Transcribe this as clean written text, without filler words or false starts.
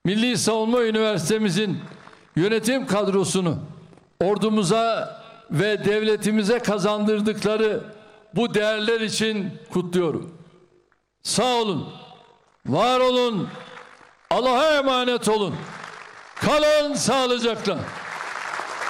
Milli Savunma Üniversitemizin yönetim kadrosunu ordumuza ve devletimize kazandırdıkları bu değerler için kutluyorum. Sağ olun, var olun, Allah'a emanet olun. Kalın sağlıcakla.